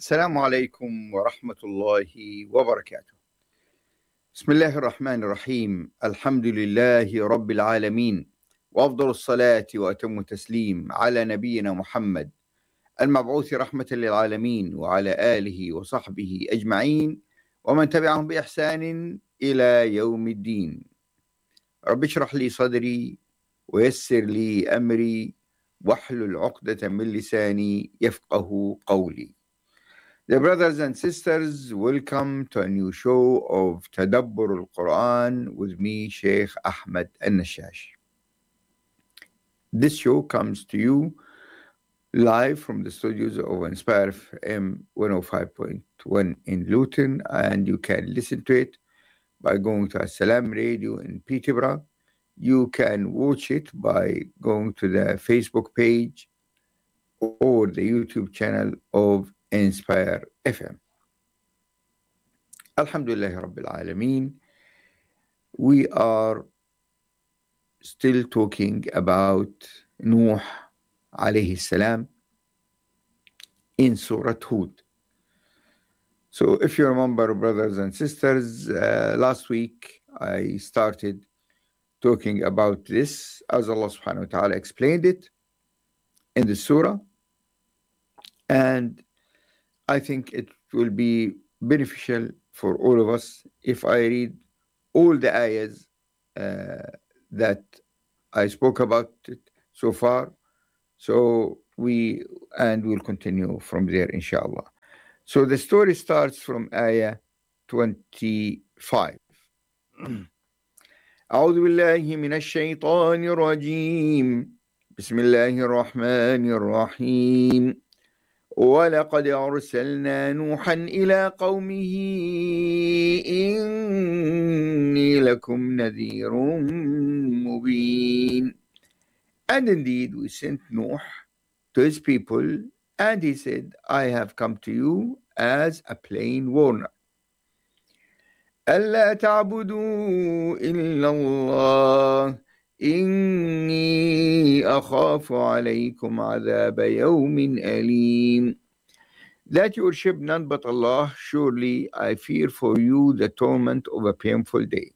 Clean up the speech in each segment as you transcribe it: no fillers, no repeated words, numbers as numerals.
السلام عليكم ورحمة الله وبركاته. بسم الله الرحمن الرحيم. الحمد لله رب العالمين، وأفضل الصلاة وأتم التسليم على نبينا محمد المبعوث رحمة للعالمين، وعلى آله وصحبه أجمعين ومن تبعهم بإحسان إلى يوم الدين. رب اشرح لي صدري ويسر لي أمري واحلل عقدة من لساني يفقه قولي. Dear brothers and sisters, welcome to a new show of Tadabbur al-Quran with me, Sheikh Ahmed Al-Nashash. This show comes to you live from the studios of Inspire FM 105.1 in Luton, and you can listen to it by going to As-Salam Radio in Peterborough. You can watch it by going to the Facebook page or the YouTube channel of Inspire FM. Alhamdulillah Rabbil Alameen. We are still talking about Nuh alayhi salam in Surah Hud. So if you remember, brothers and sisters, last week I started talking about this as Allah subhanahu wa ta'ala explained it in the surah, and I think it will be beneficial for all of us if I read all the ayahs that I spoke about it so far. So we'll continue from there, inshallah. So the story starts from ayah 25. أعوذ بالله من الشيطان الرجيم. بسم الله الرحمن الرحيم. ولقد أرسلنا نوحا إلى قومه إني لكم نذير مبين. And indeed we sent Nuh to his people, and he said, I have come to you as a plain warner. ألا تعبدوا إلا الله إني أخاف عليكم عذاب يوم أليم. That you worship none but Allah, surely I fear for you the torment of a painful day.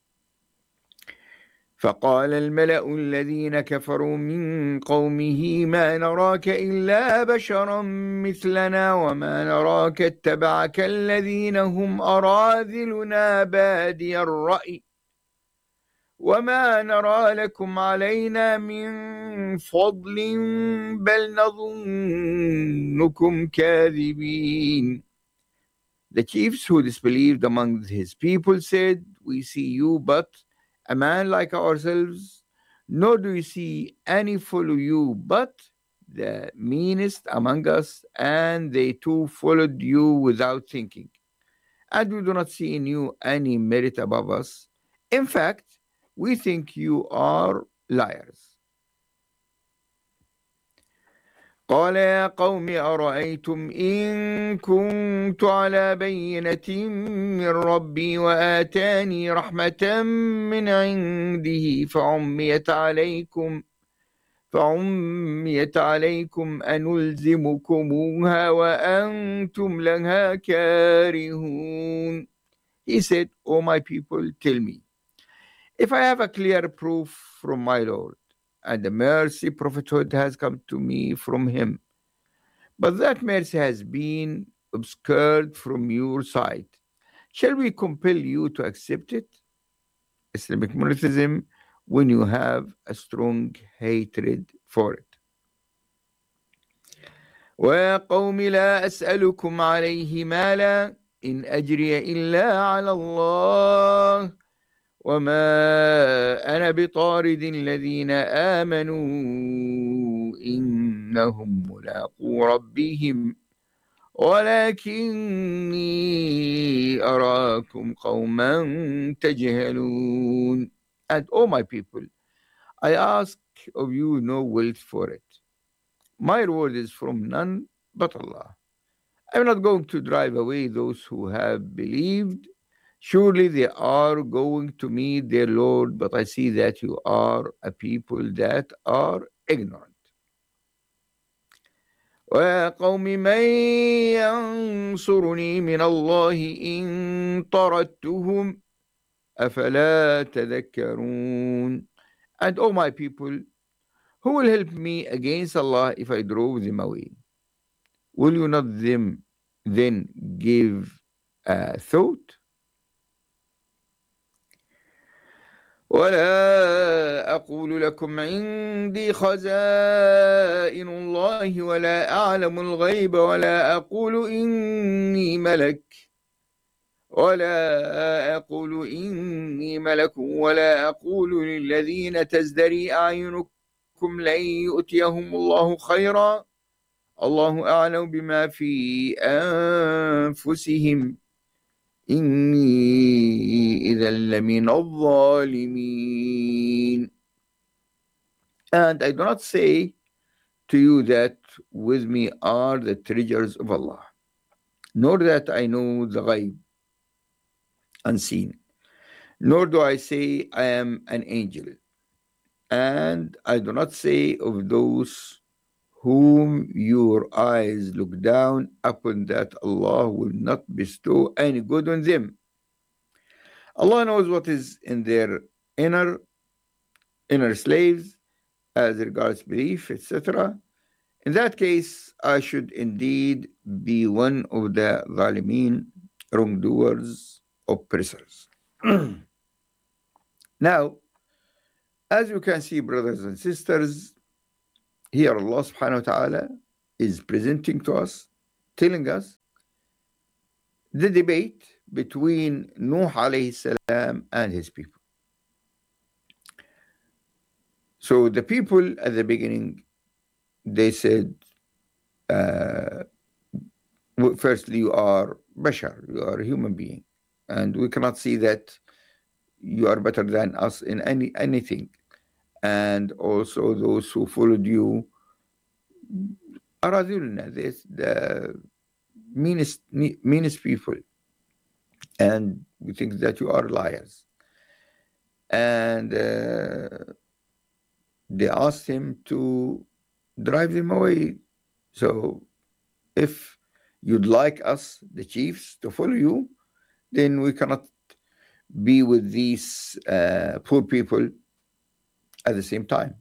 فقال الملأ الذين كفروا من قومه ما نراك إلا بشرا مثلنا وما نراك اتبعك الذين هم أراذلنا بادي الرأي وما نرى لكم علينا من فضل بل نظنكم كاذبين. The chiefs who disbelieved among his people said, we see you but a man like ourselves, nor do we see any follow you but the meanest among us, and they too followed you without thinking. And we do not see in you any merit above us. In fact, we think you are liars. قال يا قوم أرأيتم إن كنت على بينة من ربي وآتاني رحمة من عنده فعميت عليكم أنلزمكموها وأنتم لها كارهون. He said, O my people, tell me, if I have a clear proof from my Lord, and the mercy prophethood has come to me from him, but that mercy has been obscured from your side, shall we compel you to accept it? Islamic monotheism, when you have a strong hatred for it. وَيَا قَوْمِ لَا أَسْأَلُكُمْ عَلَيْهِ مَالًا إِنْ أَجْرِيَ إِلَّا عَلَى اللَّهِ وما أنا بطارد الذين آمنوا إنهم ملاقو ربهم ولكني أراكم قوما تجهلون. And oh my people, I ask of you no wealth for it. My reward is from none but Allah. I am not going to drive away those who have believed. Surely they are going to meet their Lord, but I see that you are a people that are ignorant. ويا قوم من ينصرني من الله إن طردتهم أفلا تذكرون. And O my people, who will help me against Allah if I drove them away? Will you not them then give a thought? ولا أقول لكم عندي خزائن الله ولا أعلم الغيب ولا أقول إني ملك ولا أقول للذين تزدري أعينكم لن يؤتيهم الله خيرا الله أعلم بما في أنفسهم إني إذا لمن الظالمين. And I do not say to you that with me are the treasures of Allah, nor that I know the ghaib, unseen, nor do I say I am an angel. And I do not say of those whom your eyes look down upon that Allah will not bestow any good on them. Allah knows what is in their inner slaves as regards belief, etc. In that case, I should indeed be one of the Zalimeen, wrongdoers, oppressors. Now, as you can see, brothers and sisters, here Allah subhanahu wa ta'ala is presenting to us, telling us the debate between Nuh alayhi salam and his people. So the people at the beginning, they said, firstly, you are bashar, you are a human being, and we cannot see that you are better than us in anything. And also those who followed you are the meanest people, and we think that you are liars. And they asked him to drive them away. So if you'd like us, the chiefs, to follow you, then we cannot be with these poor people at the same time.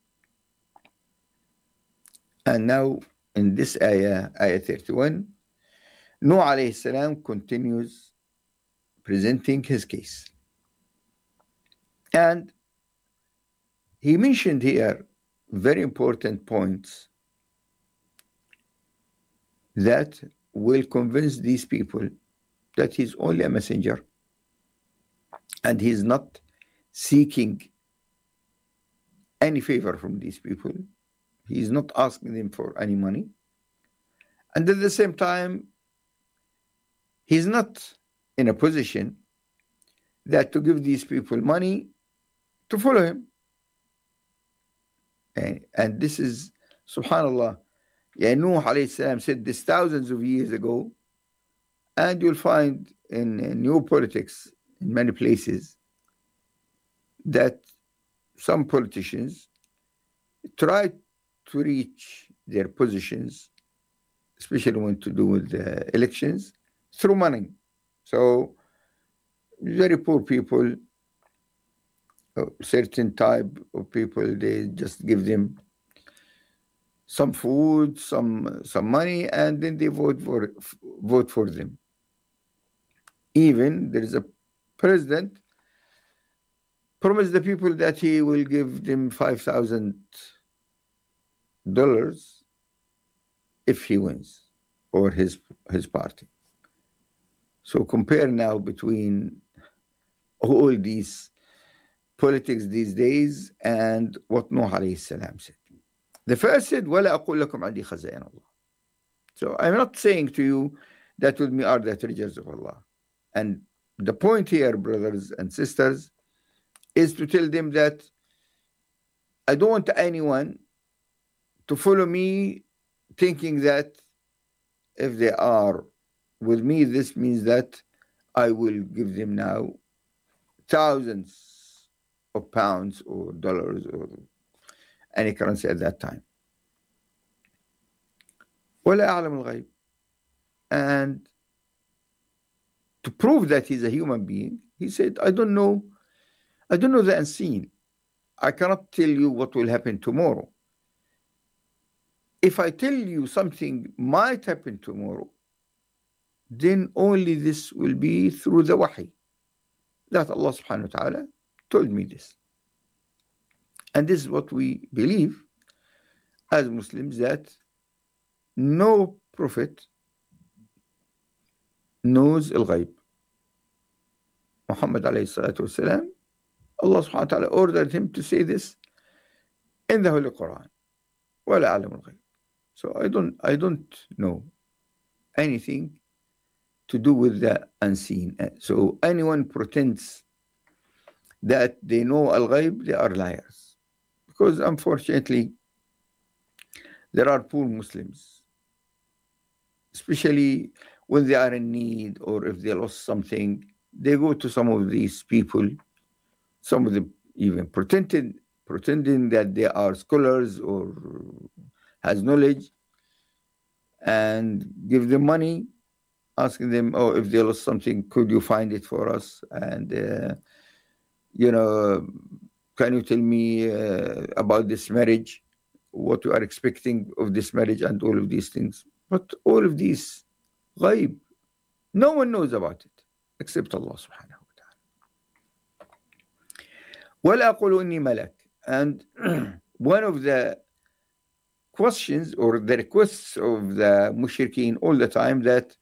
And now in this ayah 31, Nuh alayhi salam continues presenting his case. And he mentioned here very important points that will convince these people that he's only a messenger and he's not seeking any favor from these people. He's not asking them for any money. And at the same time, he's not in a position that to give these people money to follow him. And this is, subhanAllah, Nuh alayhi salam said this thousands of years ago, and you'll find in new politics in many places that some politicians try to reach their positions, especially when to do with the elections, through money. So very poor people, certain type of people, they just give them some food, some money, and then they vote for them. Even there is a president promised the people that he will give them $5,000 if he wins, or his party. So compare now between all these politics these days and what Nuh alayhi salam said. The first said, وَلَا أَقُولْ لَكُمْ عَنْدِي خَزَائِنَ اللَّهِ. So I'm not saying to you that with me are the treasures of Allah. And the point here, brothers and sisters, is to tell them that I don't want anyone to follow me thinking that if they are with me, this means that I will give them now thousands of pounds or dollars or any currency at that time. ولا أعلم الغيب. And to prove that he's a human being, he said, I don't know the unseen. I cannot tell you what will happen tomorrow. If I tell you something might happen tomorrow, then only this will be through the wahi, that Allah subhanahu wa ta'ala told me this. And this is what we believe as Muslims, that no prophet knows al-ghaib. Muhammad alayhi salatu wasalam, Allah subhanahu wa ta'ala ordered him to say this in the Holy Quran. وَلَا أَعْلَمُ الْغَيْبِ. So I don't know anything to do with the unseen. So anyone pretends that they know al-ghaib, they are liars. Because unfortunately, there are poor Muslims, especially when they are in need or if they lost something, they go to some of these people, some of them even pretending that they are scholars or has knowledge, and give them money, asking them, oh, if they lost something, could you find it for us? And, can you tell me about this marriage, what you are expecting of this marriage, and all of these things. But all of these ghaib, no one knows about it except Allah subhanahu wa ta'ala. وَلَا أَقُولُ إِنِّي مَلَكٌ. And one of the questions or the requests of the mushrikeen all the time, that